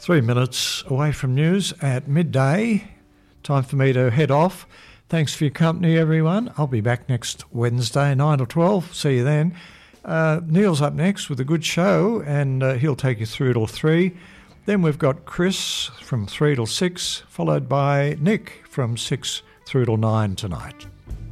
3 minutes away from news at midday. Time for me to head off. Thanks for your company, everyone. I'll be back next Wednesday, 9 or 12. See you then. Neil's up next with a good show, and he'll take you through till 3. Then we've got Chris from 3 till 6, followed by Nick from 6 through till 9 tonight.